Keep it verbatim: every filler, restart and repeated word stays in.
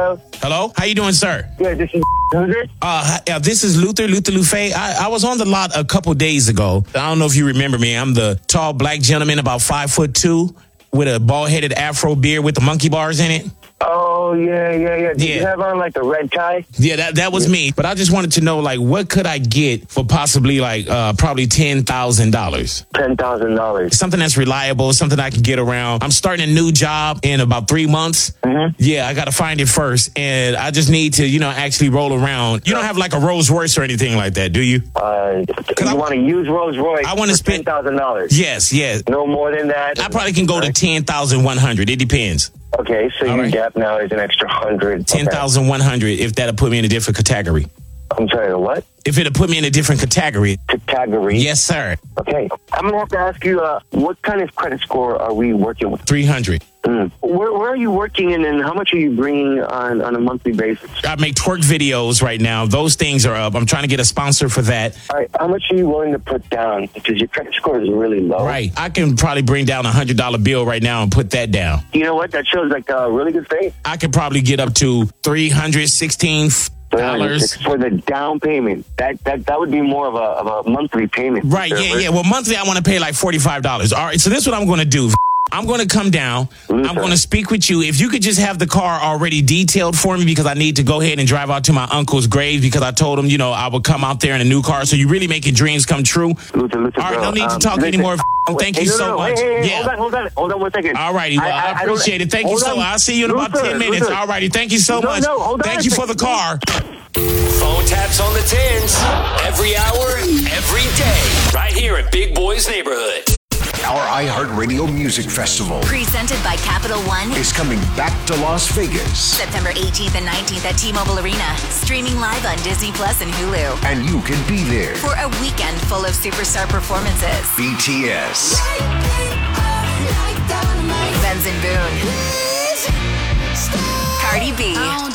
Hello? Hello? How you doing, sir? Good, this is who's this? Uh, yeah, this is Luther, Luther Lufe. I, I was on the lot a couple days ago. I don't know if you remember me. I'm the tall black gentleman, about five foot two, with a bald-headed afro beard with the monkey bars in it. Oh, yeah, yeah, yeah. Did Yeah. you have on, like, a red tie? Yeah, that that was me. But I just wanted to know, like, what could I get for possibly, like, uh, probably ten thousand dollars? ten thousand dollars. Something that's reliable, something I can get around. I'm starting a new job in about three months. Mm-hmm. Yeah, I got to find it first. And I just need to, you know, actually roll around. You don't have, like, a Rolls Royce or anything like that, do you? Uh, you I- want to use Rolls Royce I wanna for spend- ten thousand dollars? Yes, yes. No more than that? I probably can go to ten thousand one hundred. It depends. Okay, so All your right. gap now is an extra one hundred. ten thousand one hundred if that'll put me in a different category. Okay. I'm sorry, what? If it'll put me in a different category. Category? Yes, sir. Okay. I'm going to have to ask you, uh, what kind of credit score are we working with? three hundred. Mm. Where, where are you working in, and how much are you bringing on, on a monthly basis? I make twerk videos right now. Those things are up. I'm trying to get a sponsor for that. All right, how much are you willing to put down? Because your credit score is really low. Right. I can probably bring down a one hundred dollar bill right now and put that down. You know what? That shows like a really good faith. I could probably get up to three hundred sixteen dollars. For the down payment. That that that would be more of a, of a monthly payment. Right, yeah, yeah. Well, monthly, I want to pay like forty-five dollars. All right, so this is what I'm going to do. I'm going to come down. I'm going to speak with you. If you could just have the car already detailed for me, because I need to go ahead and drive out to my uncle's grave, because I told him, you know, I would come out there in a new car. So you really making dreams come true. Luther, Luther, All right, no bro, need um, to talk listen, anymore. wait, Thank hey, you no, so no, much. Hey, hey, yeah. Hold on, hold on, hold on one second. All righty, well, I, I, I appreciate it. Thank you so much. I'll see you in about Luther, ten minutes. Luther. All righty, thank you so No, much. no, hold on Thank a you for the second. car. Phone taps on the tens. Every hour, every day. Right here at Big Boy's Neighborhood. Our iHeartRadio Music Festival Presented by Capital One. is coming back to Las Vegas, September eighteenth and nineteenth at T-Mobile Arena. Streaming live on Disney Plus and Hulu. and you can be there. For a weekend full of superstar performances. B T S, Benson Boone. Cardi B.